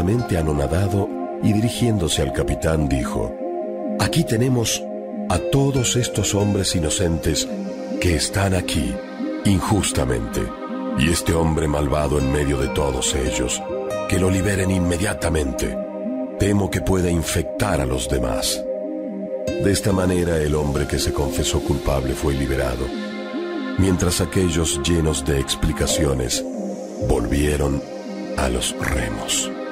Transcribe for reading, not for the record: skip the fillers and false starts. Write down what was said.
completamente anonadado y dirigiéndose al capitán dijo: «Aquí tenemos a todos estos hombres inocentes que están aquí injustamente, y este hombre malvado en medio de todos ellos. Que lo liberen inmediatamente. Temo que pueda infectar a los demás». De esta manera el hombre que se confesó culpable fue liberado, mientras aquellos llenos de explicaciones volvieron a los remos.